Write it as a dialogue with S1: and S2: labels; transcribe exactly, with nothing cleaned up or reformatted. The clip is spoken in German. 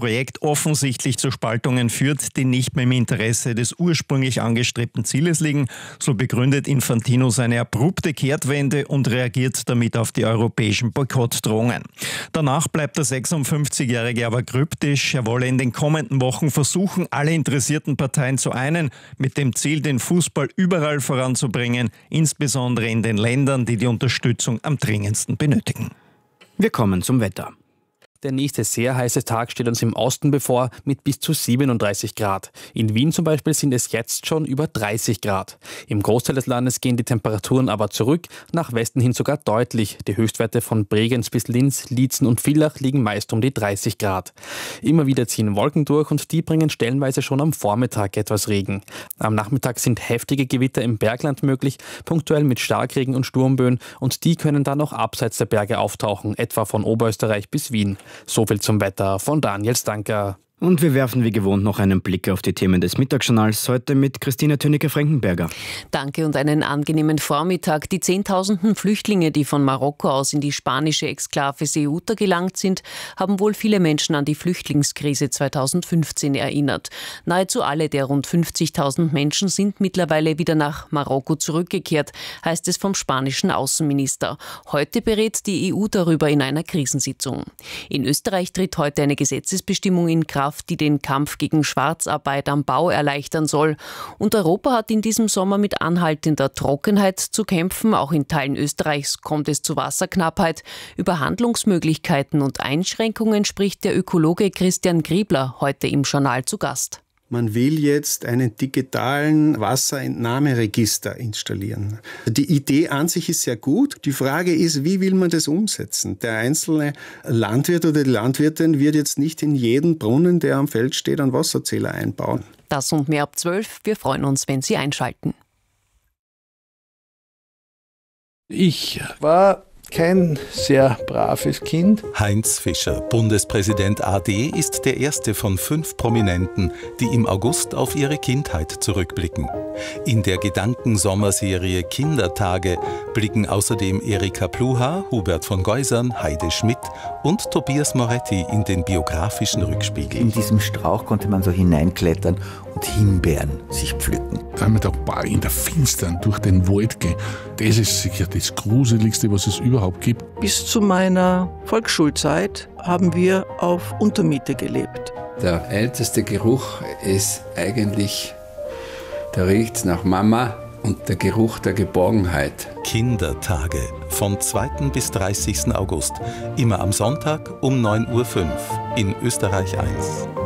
S1: Projekt offensichtlich zu Spaltungen führt, die nicht mehr im Interesse des ursprünglich angestrebten Zieles liegen. So begründet Infantino seine abrupte Kehrtwende und reagiert damit auf die europäischen Boykottdrohungen. Danach bleibt der sechsundfünfzigjährige aber kryptisch. Er wolle in den kommenden Wochen versuchen, alle interessierten Parteien zu einen, mit dem Ziel, den Fußball überall voranzubringen, insbesondere in den Ländern, die die Unterstützung am dringendsten benötigen.
S2: Wir kommen zum Wetter.
S3: Der nächste sehr heiße Tag steht uns im Osten bevor mit bis zu siebenunddreißig Grad. In Wien zum Beispiel sind es jetzt schon über dreißig Grad. Im Großteil des Landes gehen die Temperaturen aber zurück, nach Westen hin sogar deutlich. Die Höchstwerte von Bregenz bis Linz, Liezen und Villach liegen meist um die dreißig Grad. Immer wieder ziehen Wolken durch und die bringen stellenweise schon am Vormittag etwas Regen. Am Nachmittag sind heftige Gewitter im Bergland möglich, punktuell mit Starkregen und Sturmböen, und die können dann auch abseits der Berge auftauchen, etwa von Oberösterreich bis Wien. So viel zum Wetter von Daniel Stanker.
S2: Und wir werfen wie gewohnt noch einen Blick auf die Themen des Mittagsjournals, heute mit Christina Tönicke-Frankenberger.
S4: Danke und einen angenehmen Vormittag. Die Zehntausenden Flüchtlinge, die von Marokko aus in die spanische Exklave Ceuta gelangt sind, haben wohl viele Menschen an die Flüchtlingskrise zweitausendfünfzehn erinnert. Nahezu alle der rund fünfzigtausend Menschen sind mittlerweile wieder nach Marokko zurückgekehrt, heißt es vom spanischen Außenminister. Heute berät die E U darüber in einer Krisensitzung. In Österreich tritt heute eine Gesetzesbestimmung in Kraft, die den Kampf gegen Schwarzarbeit am Bau erleichtern soll. Und Europa hat in diesem Sommer mit anhaltender Trockenheit zu kämpfen. Auch in Teilen Österreichs kommt es zu Wasserknappheit. Über Handlungsmöglichkeiten und Einschränkungen spricht der Ökologe Christian Griebler heute im Journal zu Gast.
S5: Man will jetzt einen digitalen Wasserentnahmeregister installieren. Die Idee an sich ist sehr gut. Die Frage ist, wie will man das umsetzen? Der einzelne Landwirt oder die Landwirtin wird jetzt nicht in jeden Brunnen, der am Feld steht, einen Wasserzähler einbauen.
S4: Das und mehr ab zwölf. Wir freuen uns, wenn Sie einschalten.
S6: Ich war kein sehr braves Kind.
S7: Heinz Fischer, Bundespräsident A D, ist der erste von fünf Prominenten, die im August auf ihre Kindheit zurückblicken. In der Gedankensommerserie Kindertage blicken außerdem Erika Pluha, Hubert von Geusern, Heide Schmidt und Tobias Moretti in den biografischen Rückspiegel.
S8: In diesem Strauch konnte man so hineinklettern und Himbeeren sich pflücken.
S6: Da haben wir gedacht, boah, in der Finstern durch den Wald gehen, das ist sicher das Gruseligste, was es überhaupt gibt.
S9: Bis zu meiner Volksschulzeit haben wir auf Untermiete gelebt.
S10: Der älteste Geruch ist eigentlich, der riecht nach Mama und der Geruch der Geborgenheit.
S7: Kindertage von zweiten bis dreißigsten August. Immer am Sonntag um neun Uhr fünf in Österreich eins.